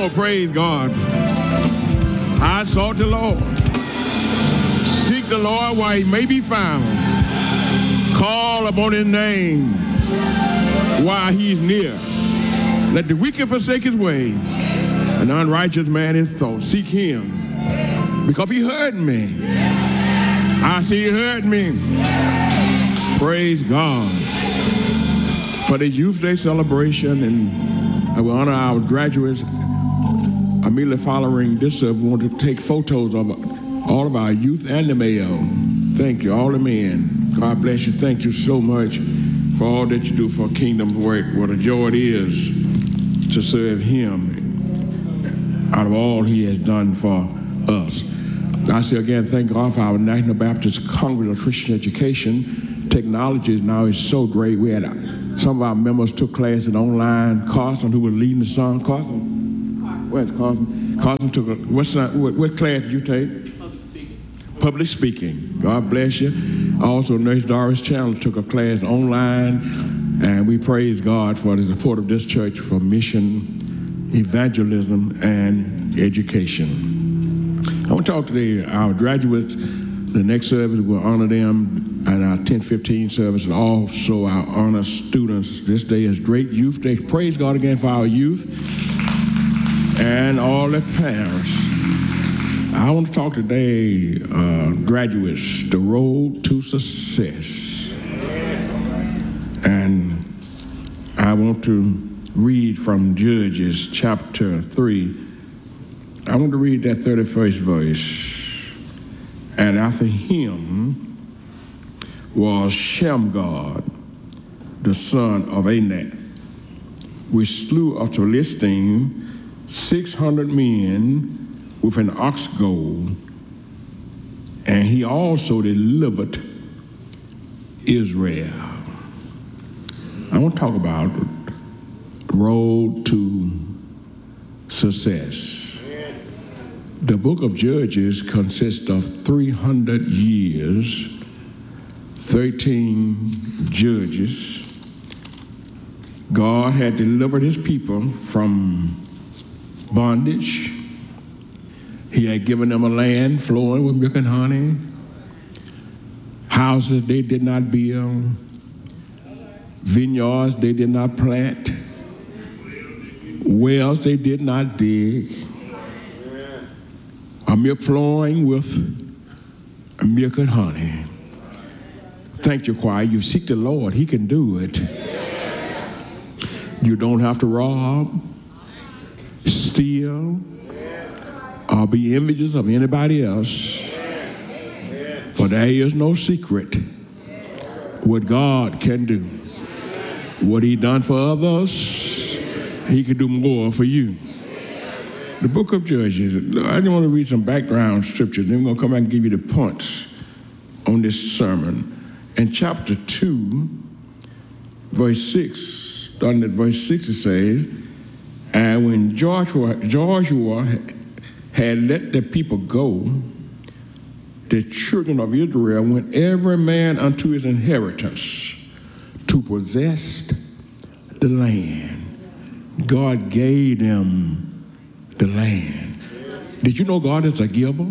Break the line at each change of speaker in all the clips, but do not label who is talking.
going to praise God. I sought the Lord. Seek the Lord while he may be found. Call upon his name while he's near. Let the wicked forsake his way, and the unrighteous man his thoughts. Seek him, because he heard me. I see he heard me. Praise God for the Youth Day celebration, and I will honor our graduates. Immediately following this, we want to take photos of all of our youth and the male. Thank you, all the men. God bless you. Thank you so much for all that you do for kingdom work. What a joy it is to serve him out of all he has done for us. I say again, thank God for our National Baptist Congress of Christian Education. Technology now is so great. We had some of our members took classes online. Carson, who was leading the song. Carson? Where's Carson? Carson took what class did you take?
Public speaking.
Public speaking. God bless you. Also, Nurse Doris Chandler took a class online, and we praise God for the support of this church for mission, evangelism, and education. I want to talk to our graduates. The next service, we'll honor them at our 10:15 service, and also our honor students. This day is Great Youth Day. Praise God again for our youth and all the parents. I want to talk today, graduates, the road to success. And I want to read from Judges chapter 3. I want to read that 31st verse. And after him was Shamgar, the son of Anath, which slew of Philistine 600 men with an ox goad, and he also delivered Israel. I want to talk about the road to success. The book of Judges consists of 300 years, 13 judges. God had delivered his people from bondage. He had given them a land flowing with milk and honey, houses they did not build, vineyards they did not plant, wells they did not dig, a milk flowing with milk and honey. Thank you, choir. You seek the Lord, he can do it. You don't have to rob, steal, or be images of anybody else. For there is no secret what God can do. What he done for others, he can do more for you. The book of Judges, I just want to read some background scriptures, then we're going to come back and give you the points on this sermon. In chapter 2, verse 6, starting at verse 6, it says, and when Joshua had let the people go, the children of Israel went every man unto his inheritance to possess the land. God gave them the land. Did you know God is a giver?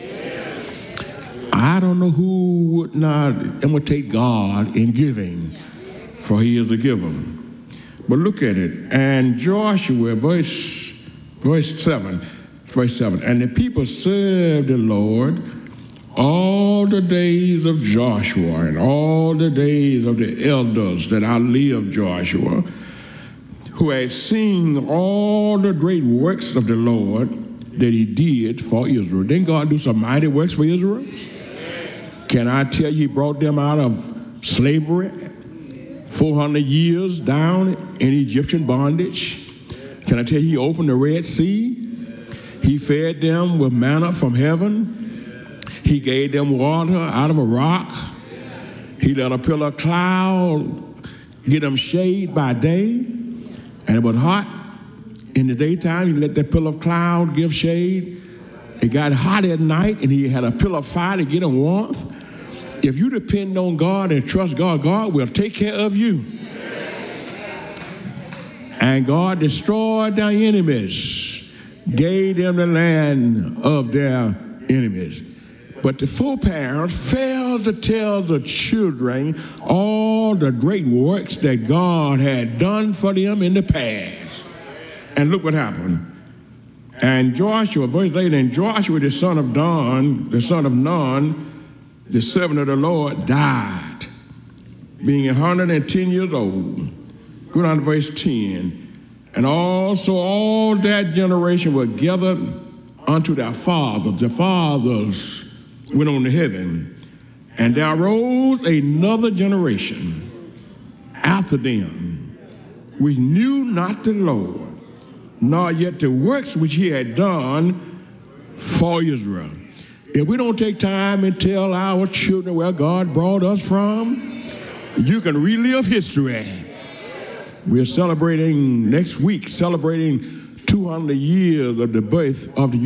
I don't know who would not imitate God in giving, for he is a giver. But look at it. And Joshua, verse 7, and the people served the Lord all the days of Joshua and all the days of the elders that outlived Joshua, who had seen all the great works of the Lord that he did for Israel. Didn't God do some mighty works for Israel? Can I tell you, he brought them out of slavery, 400 years down in Egyptian bondage. Can I tell you, he opened the Red Sea? He fed them with manna from heaven. He gave them water out of a rock. He let a pillar of cloud get them shade by day, and it was hot in the daytime. He let that pillar of cloud give shade. It got hot at night, and he had a pillar of fire to get them warmth. If you depend on God and trust God, God will take care of you. And God destroyed thy enemies gave them the land of their enemies. But the foreparents failed to tell the children all the great works that God had done for them in the past. And look what happened. And Joshua, verse 8, and Joshua, the son of Nun, the servant of the Lord, died, being 110 years old. Go down to verse 10. And also all that generation were gathered unto their fathers. The fathers went on to heaven. And there arose another generation after them, which knew not the Lord, nor yet the works which he had done for Israel. If we don't take time and tell our children where God brought us from, you can relive history. We're celebrating next week, 200 years of the birth of the